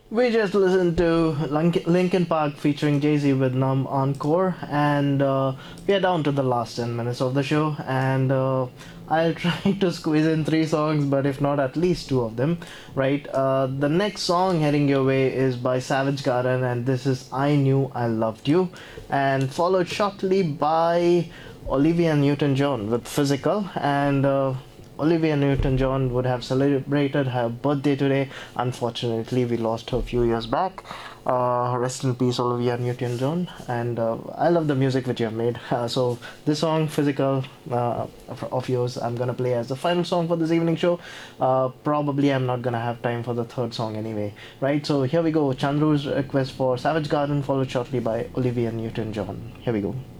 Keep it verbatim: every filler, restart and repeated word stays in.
We just listened to Link- Linkin Park featuring Jay Z with Numb Encore, and uh, we are down to the last ten minutes of the show. And uh, I'll try to squeeze in three songs, but if not, at least two of them, right? Uh, the next song heading your way is by Savage Garden, and this is I Knew I Loved You, and followed shortly by Olivia Newton John with Physical, and uh, Olivia Newton John would have celebrated her birthday today. Unfortunately, we lost her a few years back. Uh, rest in peace, Olivia Newton John. And uh, I love the music that you have made. Uh, so, this song, Physical, uh, of, of yours, I'm gonna play as the final song for this evening show. Uh, probably I'm not gonna have time for the third song anyway, right? So, here we go. Chandru's request for Savage Garden, followed shortly by Olivia Newton John. Here we go.